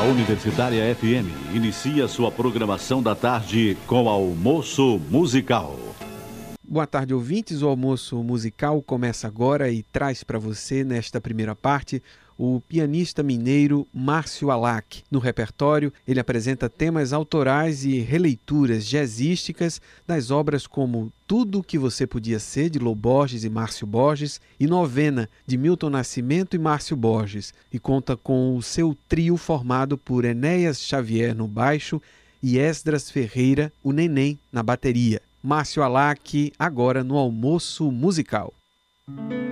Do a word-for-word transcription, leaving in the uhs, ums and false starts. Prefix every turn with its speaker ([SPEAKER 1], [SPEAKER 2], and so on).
[SPEAKER 1] Universitária F M inicia sua programação da tarde com Almoço Musical.
[SPEAKER 2] Boa tarde, ouvintes. O Almoço Musical começa agora e traz para você, nesta primeira parte, o pianista mineiro Márcio Alac. No repertório, ele apresenta temas autorais e releituras jazzísticas das obras como Tudo o que Você Podia Ser, de Lô Borges e Márcio Borges, e Novena, de Milton Nascimento e Márcio Borges, e conta com o seu trio formado por Enéas Xavier no baixo e Esdras Ferreira, o Neném, na bateria. Márcio Alac, agora no Almoço Musical.